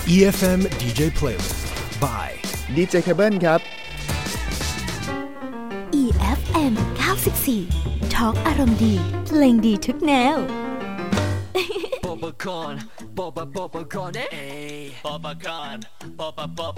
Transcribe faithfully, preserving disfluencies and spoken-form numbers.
อี เอฟ เอ็ม ดี เจ Playlist by ดี เจ Cable ครับอี เอฟ เอ็ม เก้าสิบสี่ Talk อารมณ์ดีเพลงดีทุกแนว Popcorn, popa popcorn, eh? Popcorn, popa popcorn.